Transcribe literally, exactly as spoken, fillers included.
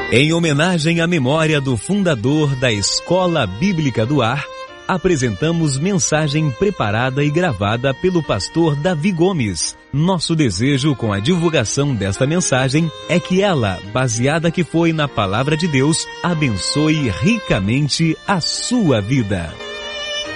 Em homenagem à memória do fundador da Escola Bíblica do Ar, apresentamos mensagem preparada e gravada pelo pastor Davi Gomes. Nosso desejo com a divulgação desta mensagem é que ela, baseada que foi na Palavra de Deus, abençoe ricamente a sua vida.